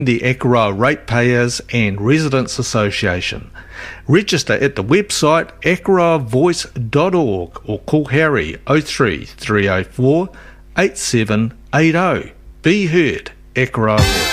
the Ekaroa Ratepayers and Residents Association. Register at the website ekaroavoice.org or call Harry 03 304 8780. Be heard, Ekaroa Voice.